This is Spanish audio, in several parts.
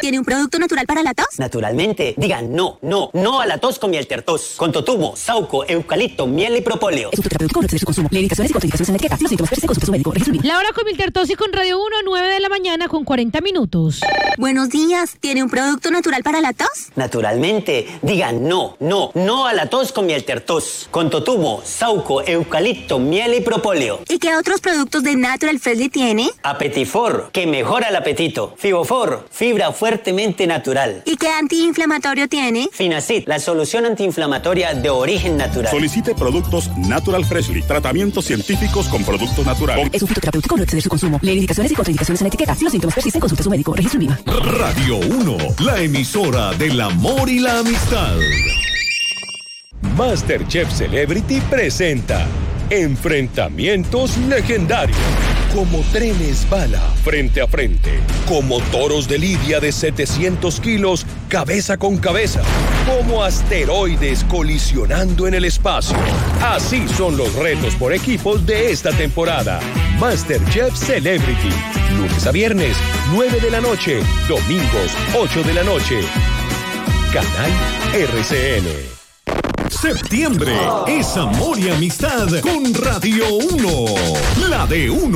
¿Tiene un producto natural para la tos? Naturalmente. Digan no a la tos con miel tertos. Con totumo, sauco, eucalipto, miel y propóleo. Es un terapéutico, no excede su consumo. Lee indicaciones y contraindicaciones en la etiqueta. Si los síntomas persisten, consulte a su médico. Registro La hora con Miltertos y con Radio 1, 9 de la mañana con 40 minutos. Buenos días. ¿Tiene un producto natural para la tos? Naturalmente. Digan no a la tos con miel tertos. Con totumo, sauco, eucalipto, miel y propóleo. ¿Y qué otros productos de Natural Freshly tiene? Apetifor, que mejora el apetito. Fibofor, fibra fuertemente natural. ¿Y qué antiinflamatorio tiene? Finacid, la solución antiinflamatoria de origen natural. Solicite productos Natural Freshly. Tratamientos científicos con productos naturales. Es un fitoterapéutico, no excede su consumo. Lee indicaciones y contraindicaciones en la etiqueta. Si los síntomas persisten, consulte a su médico. Registro IVA. Radio 1, la emisora del amor y la amistad. MasterChef Celebrity presenta enfrentamientos legendarios. Como trenes bala frente a frente. Como toros de lidia de 700 kilos cabeza con cabeza. Como asteroides colisionando en el espacio. Así son los retos por equipos de esta temporada. MasterChef Celebrity. Lunes a viernes, 9 de la noche. Domingos, 8 de la noche. Canal RCN. Septiembre es amor y amistad con Radio 1, la de 1.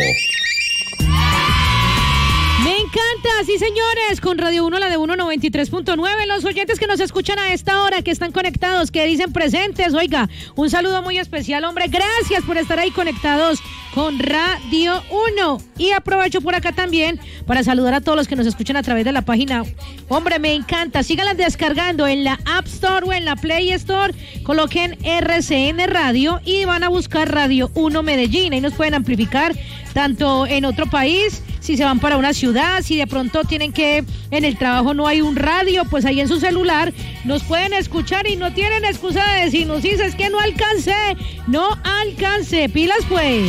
Me encanta, sí señores, con Radio 1, la de 1, 93.9, los oyentes que nos escuchan a esta hora, que están conectados, que dicen presentes, oiga, un saludo muy especial, hombre, gracias por estar ahí conectados con Radio 1, y aprovecho por acá también para saludar a todos los que nos escuchan a través de la página, hombre, me encanta, síganlas descargando en la App Store o en la Play Store, coloquen RCN Radio y van a buscar Radio 1 Medellín, ahí nos pueden amplificar tanto en otro país, si se van para una ciudad, si de pronto tienen que en el trabajo no hay un radio, pues ahí en su celular nos pueden escuchar y no tienen excusa de decirnos, sí, es que no alcancé, pilas pues.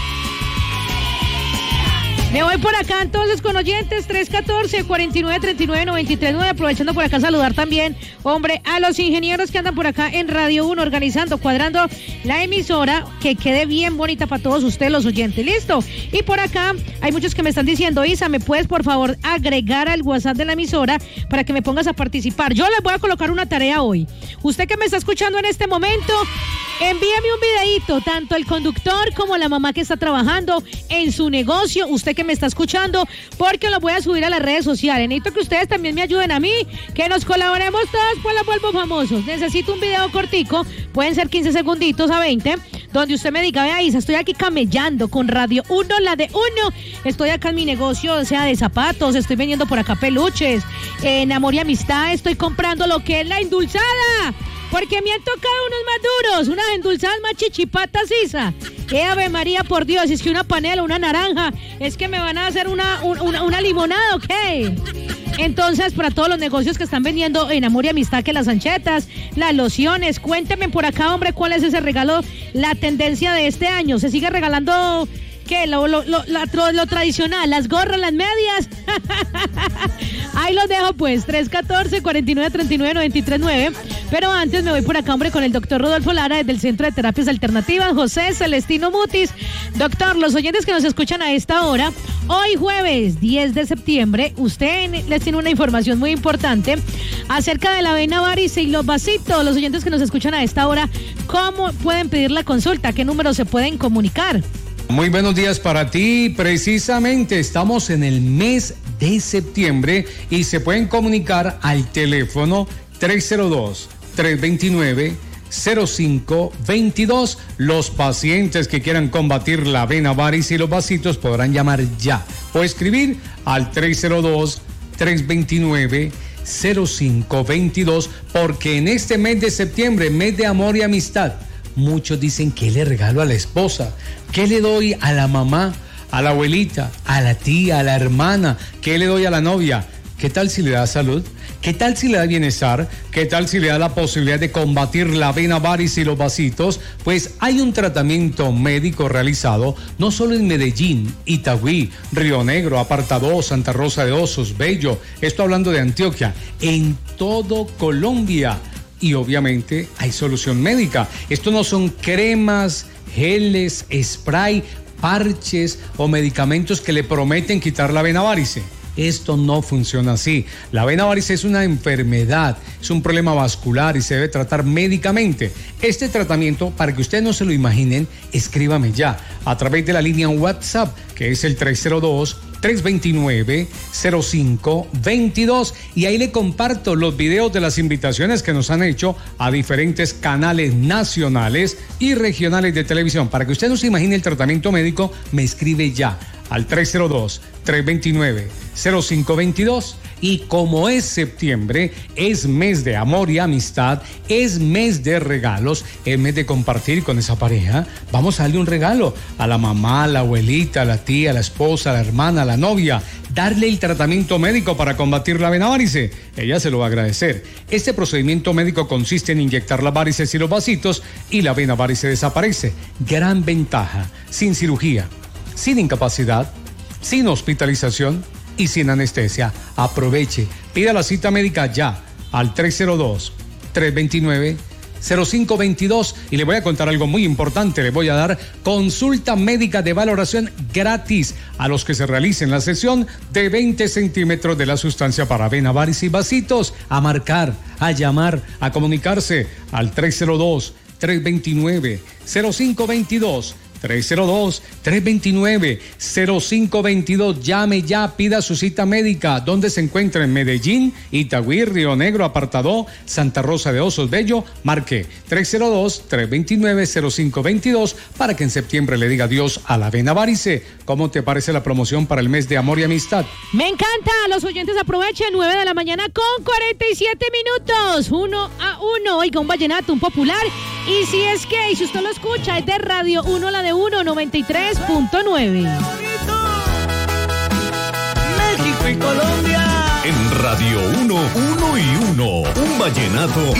Me voy por acá entonces con oyentes 314-4939-939, aprovechando por acá saludar también, hombre, a los ingenieros que andan por acá en Radio 1 organizando, cuadrando la emisora, que quede bien bonita para todos ustedes los oyentes, listo. Y por acá hay muchos que me están diciendo, Isa, ¿me puedes por favor agregar al WhatsApp de la emisora para que me pongas a participar? Yo les voy a colocar una tarea hoy. Usted que me está escuchando en este momento, envíame un videíto, tanto el conductor como la mamá que está trabajando en su negocio, usted que me está escuchando, porque lo voy a subir a las redes sociales. Necesito que ustedes también me ayuden a mí, que nos colaboremos todos, pues la vuelvo famosos. Necesito un video cortico, pueden ser 15 segunditos a 20, donde usted me diga, vea Isa, estoy aquí camellando con Radio 1, la de 1, estoy acá en mi negocio, o sea, de zapatos, estoy vendiendo por acá peluches, en amor y amistad estoy comprando lo que es la endulzada, porque me han tocado unos más duros, unas endulzadas más chichipatas, Isa. Ave María, por Dios, es que una panela, una naranja, es que me van a hacer una limonada, ¿ok? Entonces, para todos los negocios que están vendiendo en amor y amistad, que las anchetas, las lociones, cuéntenme por acá, hombre, cuál es ese regalo, la tendencia de este año. ¿Se sigue regalando qué? Lo tradicional, las gorras, las medias. Ahí los dejo pues, 314-4939-939. Pero antes me voy por acá, hombre, con el doctor Rodolfo Lara desde el Centro de Terapias Alternativas, José Celestino Mutis. Doctor, los oyentes que nos escuchan a esta hora, hoy jueves 10 de septiembre, usted les tiene una información muy importante acerca de la vena varice y los vasitos. Los oyentes que nos escuchan a esta hora, ¿cómo pueden pedir la consulta? ¿Qué número se pueden comunicar? Muy buenos días para ti. Precisamente estamos en el mes de septiembre y se pueden comunicar al teléfono 302-329-0522. Los pacientes que quieran combatir la vena varice y los vasitos podrán llamar ya o escribir al 302-329-0522, porque en este mes de septiembre, mes de amor y amistad, muchos dicen, ¿qué le regalo a la esposa? ¿Qué le doy a la mamá, a la abuelita, a la tía, a la hermana? ¿Qué le doy a la novia? ¿Qué tal si le da salud? ¿Qué tal si le da bienestar? ¿Qué tal si le da la posibilidad de combatir la vena varice y los vasitos? Pues hay un tratamiento médico realizado no solo en Medellín, Itagüí, Río Negro, Apartadó, Santa Rosa de Osos, Bello, esto hablando de Antioquia, en todo Colombia. Y obviamente hay solución médica. Esto no son cremas, geles, spray, parches o medicamentos que le prometen quitar la vena varice. Esto no funciona así. La vena varice es una enfermedad, es un problema vascular y se debe tratar médicamente. Este tratamiento, para que ustedes no se lo imaginen, escríbame ya a través de la línea WhatsApp, que es el 302-329-0522, y ahí le comparto los videos de las invitaciones que nos han hecho a diferentes canales nacionales y regionales de televisión. Para que usted no se imagine el tratamiento médico, me escribe ya al 302-329-0522. Y como es septiembre, es mes de amor y amistad, es mes de regalos, es mes de compartir con esa pareja. Vamos a darle un regalo a la mamá, a la abuelita, a la tía, a la esposa, a la hermana, a la novia. Darle el tratamiento médico para combatir la vena varice. Ella se lo va a agradecer. Este procedimiento médico consiste en inyectar las varices y los vasitos y la vena varice desaparece. Gran ventaja, sin cirugía, sin incapacidad, sin hospitalización y sin anestesia. Aproveche, pida la cita médica ya al 302-329-0522 y le voy a contar algo muy importante. Le voy a dar consulta médica de valoración gratis a los que se realicen la sesión de 20 centímetros de la sustancia para vena varice y vasitos. A marcar, a llamar, a comunicarse al 302-329-0522. 302-329-0522. Llame ya, pida su cita médica. ¿Dónde se encuentra? En Medellín, Itagüí, Río Negro, Apartadó, Santa Rosa de Osos Bello. Marque 302-329-0522 para que en septiembre le diga adiós a la vena varice. ¿Cómo te parece la promoción para el mes de amor y amistad? Me encanta. Los oyentes aprovechen. 9 de la mañana con 47 minutos. 1-1. Oiga, un vallenato, un popular. Y si es que, y si usted lo escucha, es de Radio 1, la de 93.9. México y Colombia. En Radio 1, 1 y 1. Un vallenato